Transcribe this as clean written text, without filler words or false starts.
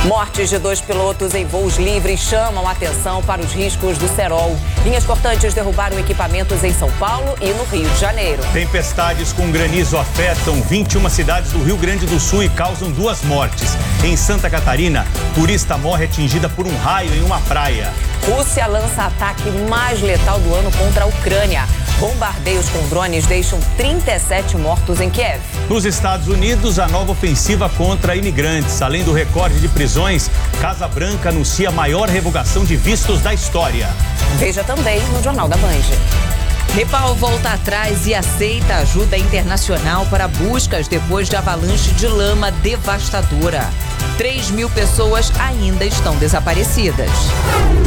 Mortes de 2 pilotos em voos livres chamam a atenção para os riscos do cerol. Linhas cortantes derrubaram equipamentos em São Paulo e no Rio de Janeiro. Tempestades com granizo afetam 21 cidades do Rio Grande do Sul e causam 2 mortes. Em Santa Catarina, turista morre atingida por um raio em uma praia. Rússia lança ataque mais letal do ano contra a Ucrânia. Bombardeios com drones deixam 37 mortos em Kiev. Nos Estados Unidos, a nova ofensiva contra imigrantes. Além do recorde de prisões, Casa Branca anuncia a maior revogação de vistos da história. Veja também no Jornal da Band. Nepal volta atrás e aceita ajuda internacional para buscas depois de avalanche de lama devastadora. 3.000 pessoas ainda estão desaparecidas.